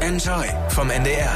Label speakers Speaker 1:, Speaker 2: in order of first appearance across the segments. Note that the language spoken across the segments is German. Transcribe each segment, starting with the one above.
Speaker 1: Enjoy vom NDR.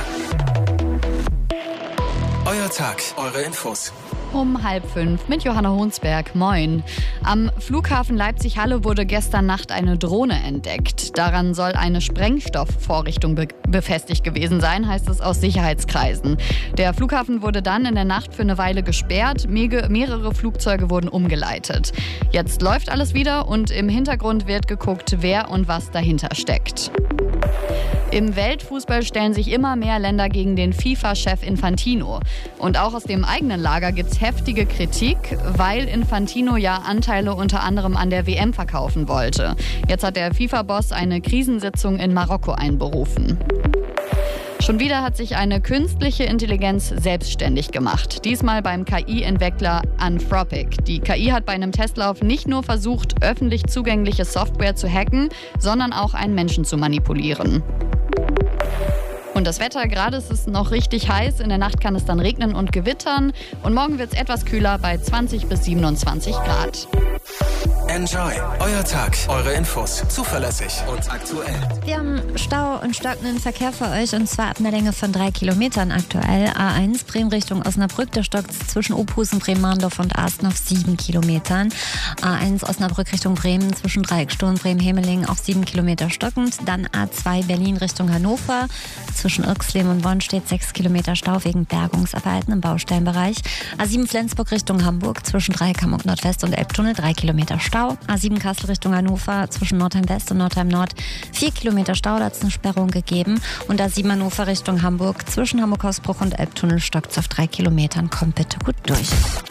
Speaker 1: Euer Tag, eure Infos.
Speaker 2: Um 4:30 mit Johanna Honsberg. Moin. Am Flughafen Leipzig-Halle wurde gestern Nacht eine Drohne entdeckt. Daran soll eine Sprengstoffvorrichtung befestigt gewesen sein, heißt es aus Sicherheitskreisen. Der Flughafen wurde dann in der Nacht für eine Weile gesperrt. Mehrere Flugzeuge wurden umgeleitet. Jetzt läuft alles wieder und im Hintergrund wird geguckt, wer und was dahinter steckt. Im Weltfußball stellen sich immer mehr Länder gegen den FIFA-Chef Infantino. Und auch aus dem eigenen Lager gibt's heftige Kritik, weil Infantino ja Anteile unter anderem an der WM verkaufen wollte. Jetzt hat der FIFA-Boss eine Krisensitzung in Marokko einberufen. Schon wieder hat sich eine künstliche Intelligenz selbstständig gemacht. Diesmal beim KI-Entwickler Anthropic. Die KI hat bei einem Testlauf nicht nur versucht, öffentlich zugängliche Software zu hacken, sondern auch einen Menschen zu manipulieren. Und das Wetter, gerade ist es noch richtig heiß. In der Nacht kann es dann regnen und gewittern. Und morgen wird es etwas kühler bei 20 bis 27 Grad.
Speaker 1: Enjoy, euer Tag, eure Infos, zuverlässig und aktuell.
Speaker 3: Wir haben Stau und stockenden Verkehr für euch, und zwar ab einer Länge von 3 Kilometern aktuell. A1 Bremen Richtung Osnabrück, da stockt es zwischen Opusen, Bremen-Mahndorf und Asten auf 7 Kilometern. A1 Osnabrück Richtung Bremen zwischen Dreieckstone, Bremen-Hemeling auf 7 Kilometer stockend. Dann A2 Berlin Richtung Hannover, zwischen Irxleben und Bonn steht 6 Kilometer Stau wegen Bergungsarbeiten im Baustellenbereich. A7 Flensburg Richtung Hamburg zwischen Dreieck-Hamburg Nordwest und Elbtunnel 3 Kilometer Stau. A7 Kassel Richtung Hannover zwischen Nordheim West und Nordheim Nord 4 Kilometer Stau, da hat es eine Sperrung gegeben. Und A7 Hannover Richtung Hamburg zwischen Hamburg-Hausbruch und Elbtunnel stockt es auf 3 Kilometern. Kommt bitte gut durch.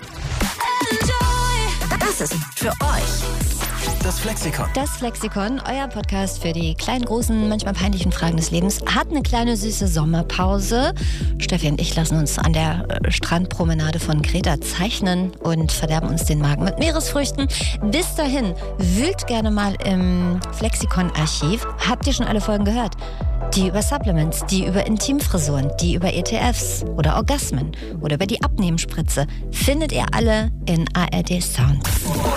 Speaker 4: Das ist für euch
Speaker 1: Das Flexikon.
Speaker 3: Das Flexikon, euer Podcast für die kleinen, großen, manchmal peinlichen Fragen des Lebens, hat eine kleine süße Sommerpause. Steffi und ich lassen uns an der Strandpromenade von Kreta zeichnen und verderben uns den Magen mit Meeresfrüchten. Bis dahin, wühlt gerne mal im Flexikon-Archiv. Habt ihr schon alle Folgen gehört? Die über Supplements, die über Intimfrisuren, die über ETFs oder Orgasmen oder über die Abnehmspritze findet ihr alle in ARD Sound.